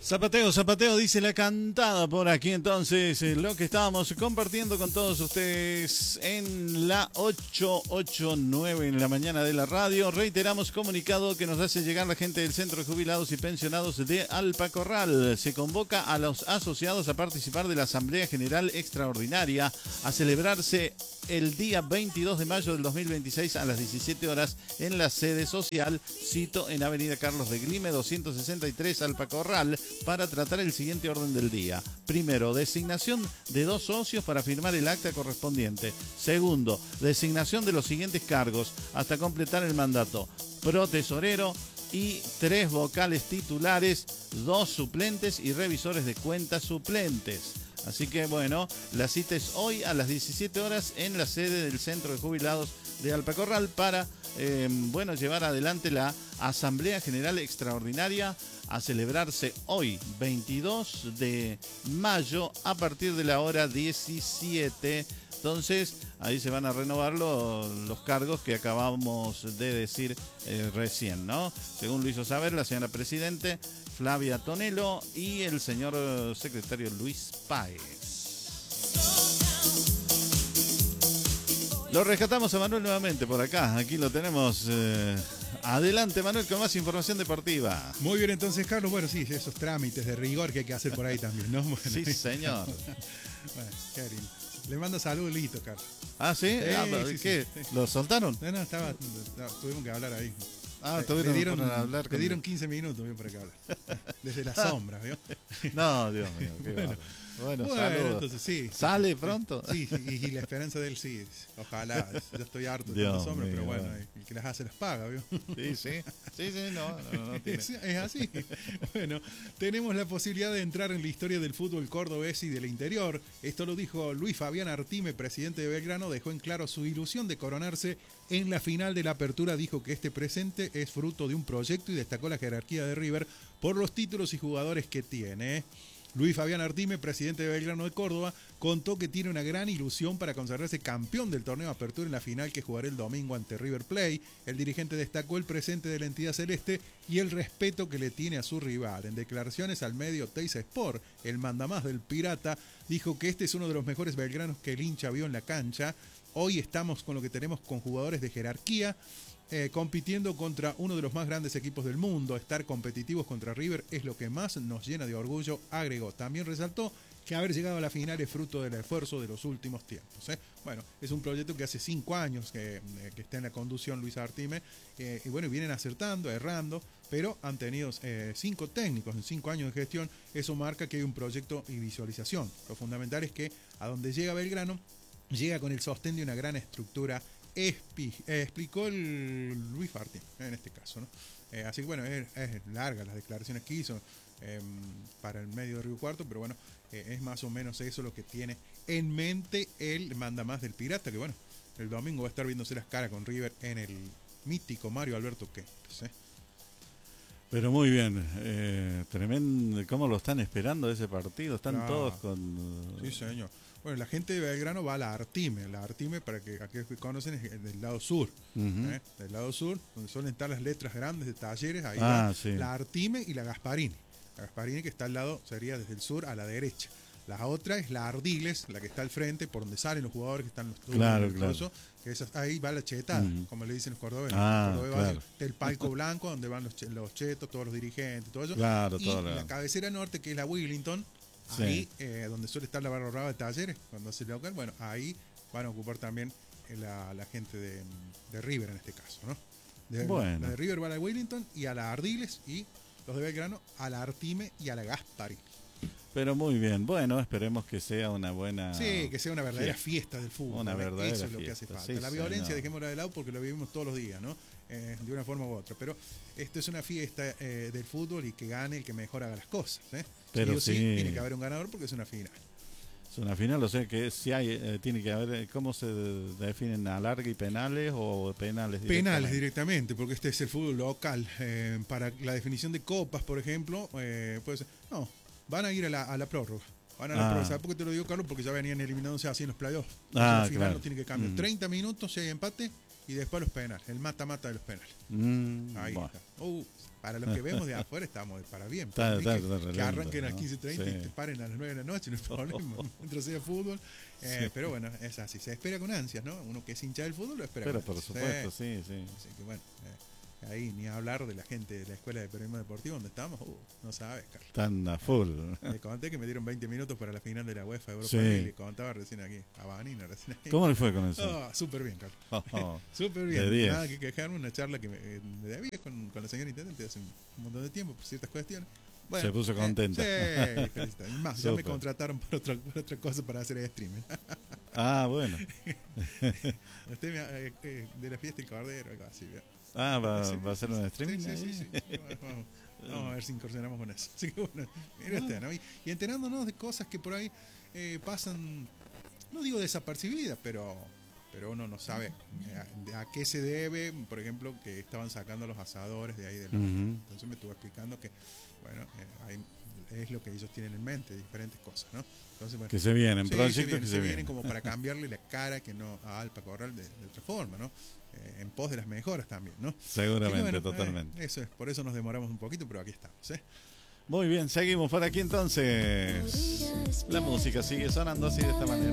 Zapateo, zapateo, dice la cantada por aquí. Entonces, lo que estábamos compartiendo con todos ustedes en la 889 en la mañana de la radio. Reiteramos comunicado que nos hace llegar la gente del Centro de Jubilados y Pensionados de Alpacorral. Se convoca a los asociados a participar de la Asamblea General Extraordinaria a celebrarse el día 22 de mayo del 2026 a las 17 horas en la sede social, cito en Avenida Carlos de Glime 263 Alpacorral, para tratar el siguiente orden del día. Primero, designación de 2 socios para firmar el acta correspondiente. Segundo, designación de los siguientes cargos hasta completar el mandato: protesorero y 3 vocales titulares, 2 suplentes y revisores de cuentas suplentes. Así que bueno, la cita es hoy a las 17 horas en la sede del Centro de Jubilados de Alpacorral para llevar adelante la Asamblea General Extraordinaria a celebrarse hoy, 22 de mayo, a partir de la hora 17. Entonces, ahí se van a renovar los cargos que acabamos de decir recién, ¿no? Según lo hizo saber la señora Presidente Flavia Tonelo y el señor secretario Luis Páez. Lo rescatamos a Manuel nuevamente por acá. Aquí lo tenemos. Adelante, Manuel, con más información deportiva. Muy bien, entonces, Carlos. Bueno, sí, esos trámites de rigor que hay que hacer por ahí también, ¿no? Bueno, sí, señor. Bueno, qué lindo. Le mando saludos, Lito, Carlos. Ah, ¿sí? ¿Qué? Sí. ¿Lo soltaron? No, tuvimos que hablar ahí. Te dieron 15 minutos bien, para que hablar. Desde la sombra, ¿vio? No, Dios mío, qué bueno, saludos. Entonces sí. ¿Sale pronto? Sí, y la esperanza de él sí. Ojalá. Yo estoy harto de tanta sombra, pero bueno, el que las hace las paga, ¿vio? Sí, no tiene. Es así. Bueno, tenemos la posibilidad de entrar en la historia del fútbol cordobés y del interior. Esto lo dijo Luis Fabián Artime, presidente de Belgrano. Dejó en claro su ilusión de coronarse en la final de la apertura. Dijo que este presente es fruto de un proyecto y destacó la jerarquía de River por los títulos y jugadores que tiene. Luis Fabián Artime, presidente de Belgrano de Córdoba, contó que tiene una gran ilusión para consagrarse campeón del torneo de apertura en la final que jugará el domingo ante River Plate. El dirigente destacó el presente de la entidad celeste y el respeto que le tiene a su rival. En declaraciones al medio Teis Sport, el mandamás del Pirata dijo que este es uno de los mejores belgranos que el hincha vio en la cancha. Hoy estamos con lo que tenemos con jugadores de jerarquía, compitiendo contra uno de los más grandes equipos del mundo. Estar competitivos contra River es lo que más nos llena de orgullo, agregó. También resaltó que haber llegado a la final es fruto del esfuerzo de los últimos tiempos. Bueno, es un proyecto que hace 5 años que está en la conducción Luis Artime, y bueno, vienen acertando, errando, pero han tenido 5 técnicos en 5 años de gestión. Eso marca que hay un proyecto y visualización. Lo fundamental es que a donde llega Belgrano, llega con el sostén de una gran estructura, explicó el Luis Artime en este caso, ¿no? Así que bueno, es larga las declaraciones que hizo para el medio de Río Cuarto, pero bueno, es más o menos eso lo que tiene en mente el mandamás del Pirata, que bueno, el domingo va a estar viéndose las caras con River en el mítico Mario Alberto Kempes. Pero muy bien, tremendo, cómo lo están esperando ese partido, están todos con... Sí, señor. Bueno, la gente de Belgrano va a la Artime, para que aquellos que conocen es del lado sur, del lado sur, donde suelen estar las letras grandes de Talleres, ahí va sí. La Artime y la Gasparini. La Gasparini, que está al lado, sería desde el sur a la derecha. La otra es la Ardiles, la que está al frente, por donde salen los jugadores que están en los turnos. Claro. Que ahí va la chetada, como le dicen los cordobeses. Claro. El palco blanco, donde van los chetos, todos los dirigentes, todo eso. Claro, y la cabecera norte, que es la Wigglington, sí. Ahí, donde suele estar la barra brava de Talleres, cuando hace el local, bueno, ahí van a ocupar también la gente de River en este caso, ¿no? La de River va a la Wellington y a la Ardiles, y los de Belgrano a la Artime y a la Gaspari. Pero muy bien, bueno, esperemos que sea una buena... Sí, que sea una verdadera fiesta del fútbol. Una verdadera Eso es fiesta, lo que hace falta. Sí, la violencia dejémosla de lado porque lo vivimos todos los días, ¿no? De una forma u otra. Pero esto es una fiesta del fútbol, y que gane el que mejor haga las cosas. Pero sí, tiene que haber un ganador porque es una final. Es una final, o sea que si hay, tiene que haber, ¿cómo se definen? ¿Alargue y penales o penales directamente? Penales directamente, porque este es el fútbol local. Para la definición de copas, por ejemplo, puede ser, no, van a ir a la prórroga. Van a la prórroga. ¿Sabes por qué te lo digo, Carlos? Porque ya venían eliminándose así en los playoffs. Al final no tiene que cambiar. 30 minutos si hay empate, Y después los penales, el mata-mata de los penales. Ahí Bueno. está. Para los que vemos de afuera estamos para bien. Está que arranquen a las 15:30 y te paren a las 9 de la noche, no hay problema. Mientras sea fútbol. Pero bueno, es así. Se espera con ansias, ¿no? Uno que es hincha del fútbol lo espera Pero con por ansias. supuesto, sí. Así que bueno, ahí ni hablar de la gente de la Escuela de Periodismo Deportivo donde estamos. No sabes, Carlos. Están a full. Le conté que me dieron 20 minutos para la final de la UEFA Europa Sí. League. Le contaba recién aquí, a Vanina recién aquí. ¿Cómo le fue con eso? Súper bien, Carlos. Súper De bien. 10. Nada que quejarme, una charla que me debía con la señora intendente hace un montón de tiempo por ciertas cuestiones. Bueno, se puso contenta. Sí, felicitaciones. Más, ya me contrataron por otra cosa para hacer streaming. Bueno. Usted de la fiesta del Cordero, algo así. Va a ser un streaming. Sí. Vamos a ver si incursionamos con eso. Así que bueno, mira ¿no? Y enterándonos de cosas que por ahí pasan, no digo desapercibidas, pero uno no sabe a qué se debe. Por ejemplo, que estaban sacando los asadores de ahí de la Entonces me estuvo explicando que bueno, es lo que ellos tienen en mente, diferentes cosas, ¿no? Entonces, bueno, que se vienen, proyectos que se vienen como para cambiarle la cara que no a Alpa Corral de otra forma, ¿no? En pos de las mejoras también, ¿no? Seguramente, bueno, totalmente. Eso es, por eso nos demoramos un poquito, pero aquí estamos, Muy bien, seguimos por aquí entonces. La música sigue sonando así de esta manera.